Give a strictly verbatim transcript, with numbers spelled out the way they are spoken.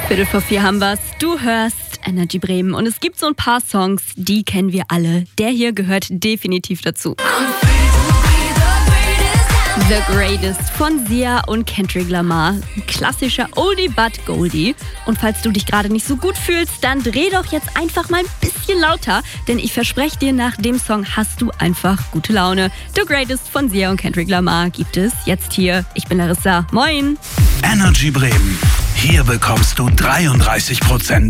Viertel vor vier haben wir's. Du hörst Energy Bremen und es gibt so ein paar Songs, die kennen wir alle. Der hier gehört definitiv dazu. The Greatest von Sia und Kendrick Lamar. Ein klassischer Oldie but Goldie. Und falls du dich gerade nicht so gut fühlst, dann dreh doch jetzt einfach mal ein bisschen lauter, denn ich verspreche dir, nach dem Song hast du einfach gute Laune. The Greatest von Sia und Kendrick Lamar gibt es jetzt hier. Ich bin Larissa. Moin! Energy Bremen. Hier bekommst du dreiunddreißig Prozent